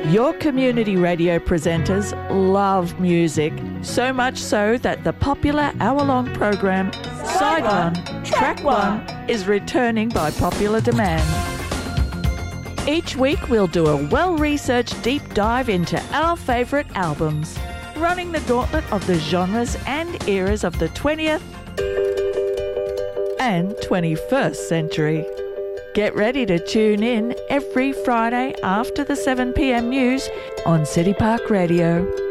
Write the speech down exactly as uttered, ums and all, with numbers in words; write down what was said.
Your community radio presenters love music, so much so that the popular hour-long program Side One, Track One is returning by popular demand. Each week we'll do a well-researched deep dive into our favourite albums, running the gauntlet of the genres and eras of the twentieth and twenty-first century. Get ready to tune in every Friday after the seven p m news on City Park Radio.